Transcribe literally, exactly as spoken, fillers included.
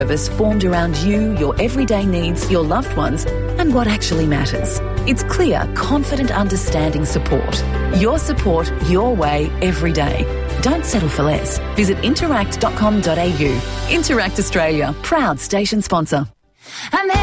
service formed around you, your everyday needs, your loved ones, and what actually matters. It's clear, confident, understanding support. Your support, your way, every day. Don't settle for less. Visit interact dot com dot a u. Interact Australia, proud station sponsor. I'm